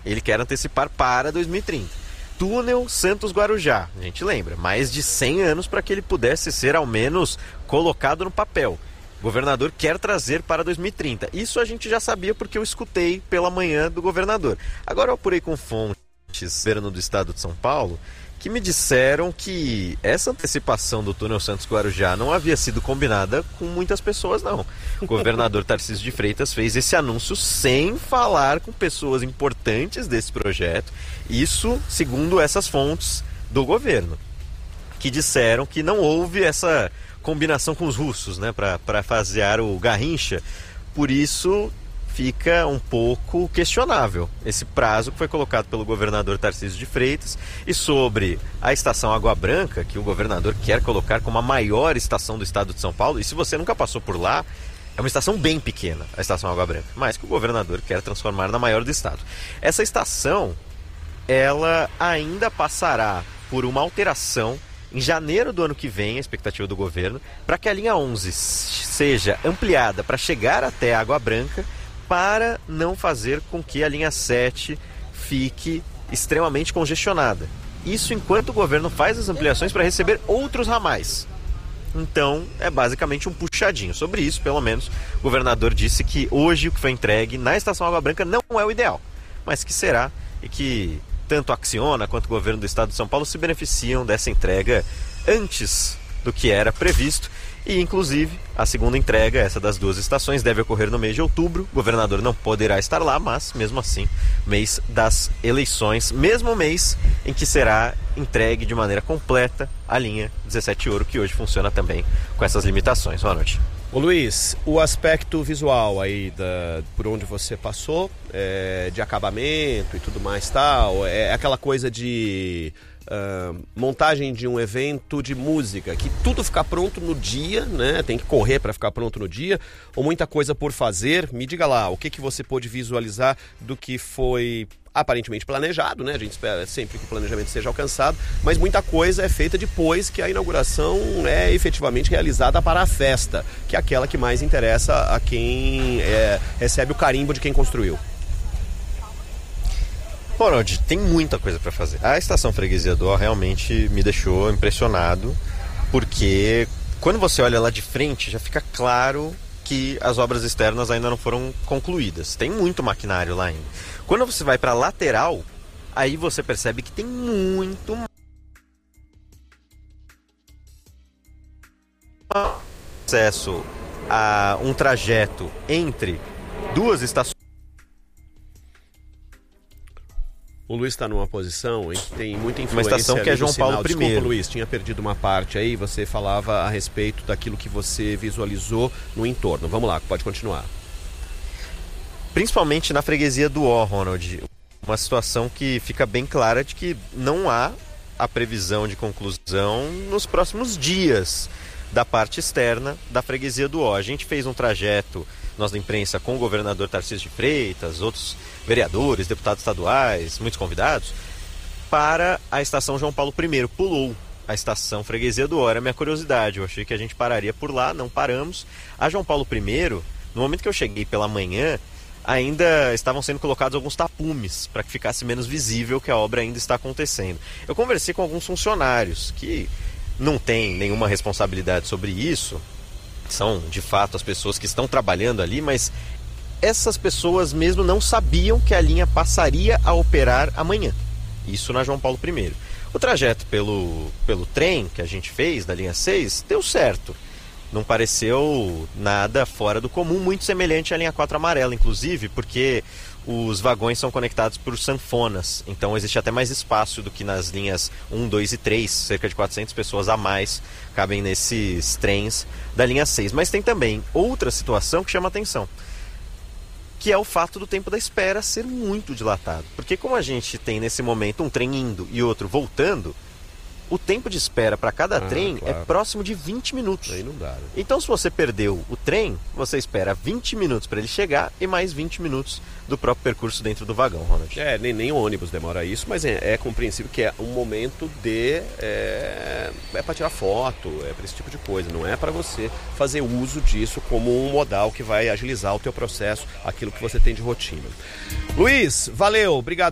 Ele quer antecipar para 2030. Túnel Santos-Guarujá, a gente lembra, mais de 100 anos para que ele pudesse ser ao menos colocado no papel. O governador quer trazer para 2030. Isso a gente já sabia porque eu escutei pela manhã do governador. Agora eu apurei com fontes governo do estado de São Paulo que me disseram que essa antecipação do túnel Santos-Guarujá não havia sido combinada com muitas pessoas, não. O governador Tarcísio de Freitas fez esse anúncio sem falar com pessoas importantes desse projeto. Isso segundo essas fontes do governo, que disseram que não houve essa combinação com os russos, né, para fazer o Garrincha. Por isso fica um pouco questionável esse prazo que foi colocado pelo governador Tarcísio de Freitas. E sobre a estação Água Branca, que o governador quer colocar como a maior estação do estado de São Paulo, e se você nunca passou por lá, é uma estação bem pequena, a estação Água Branca, mas que o governador quer transformar na maior do estado. Essa estação, ela ainda passará por uma alteração em janeiro do ano que vem, a expectativa do governo, para que a linha 11 seja ampliada para chegar até a Água Branca, para não fazer com que a linha 7 fique extremamente congestionada. Isso enquanto o governo faz as ampliações para receber outros ramais. Então, é basicamente um puxadinho. Sobre isso, pelo menos, o governador disse que hoje o que foi entregue na estação Água Branca não é o ideal, mas que será, e que tanto a Acciona quanto o governo do estado de São Paulo se beneficiam dessa entrega antes do que era previsto. E, inclusive, a segunda entrega, essa das duas estações, deve ocorrer no mês de outubro. O governador não poderá estar lá, mas, mesmo assim, mês das eleições, mesmo mês em que será entregue de maneira completa a linha 17 Ouro, que hoje funciona também com essas limitações. Boa noite. Ô Luiz, o aspecto visual aí por onde você passou, de acabamento e tudo mais tal, é aquela coisa de montagem de um evento de música, que tudo fica pronto no dia, né? Tem que correr para ficar pronto no dia, ou muita coisa por fazer. Me diga lá, o que você pôde visualizar do que foi aparentemente planejado, né? A gente espera sempre que o planejamento seja alcançado, mas muita coisa é feita depois que a inauguração é efetivamente realizada para a festa, que é aquela que mais interessa a quem recebe o carimbo de quem construiu. Ronald, tem muita coisa para fazer. A estação Freguesia do Ó realmente me deixou impressionado, porque quando você olha lá de frente, já fica claro que as obras externas ainda não foram concluídas. Tem muito maquinário lá ainda. Quando você vai para a lateral, aí você percebe que tem muito acesso a um trajeto entre duas estações. O Luiz está numa posição em que tem muita influência. Uma estação que é João Paulo I. Desculpa, Luiz, tinha perdido uma parte aí. Você falava a respeito daquilo que você visualizou no entorno. Vamos lá, pode continuar. Principalmente na Freguesia do Ó, Ronald. Uma situação que fica bem clara de que não há a previsão de conclusão nos próximos dias da parte externa da Freguesia do Ó. A gente fez um trajeto, nós da imprensa, com o governador Tarcísio de Freitas, outros vereadores, deputados estaduais, muitos convidados, para a estação João Paulo I. Pulou a estação Freguesia do Ó. Era a minha curiosidade, eu achei que a gente pararia por lá, não paramos. A João Paulo I, no momento que eu cheguei pela manhã, ainda estavam sendo colocados alguns tapumes para que ficasse menos visível que a obra ainda está acontecendo. Eu conversei com alguns funcionários que não têm nenhuma responsabilidade sobre isso, são de fato as pessoas que estão trabalhando ali, mas essas pessoas mesmo não sabiam que a linha passaria a operar amanhã. Isso na João Paulo I. O trajeto pelo trem que a gente fez, da linha 6, deu certo. Não pareceu nada fora do comum, muito semelhante à linha 4 amarela, inclusive, porque os vagões são conectados por sanfonas, então existe até mais espaço do que nas linhas 1, 2 e 3, cerca de 400 pessoas a mais cabem nesses trens da linha 6. Mas tem também outra situação que chama atenção, que é o fato do tempo da espera ser muito dilatado. Porque como a gente tem nesse momento um trem indo e outro voltando, o tempo de espera para cada trem é próximo de 20 minutos. Aí não dá, né? Então, se você perdeu o trem, você espera 20 minutos para ele chegar e mais 20 minutos do próprio percurso dentro do vagão, Ronald. Nem o ônibus demora isso, mas é compreensível que é um momento é para tirar foto, é para esse tipo de coisa. Não é para você fazer uso disso como um modal que vai agilizar o teu processo, aquilo que você tem de rotina. Luiz, valeu, obrigado.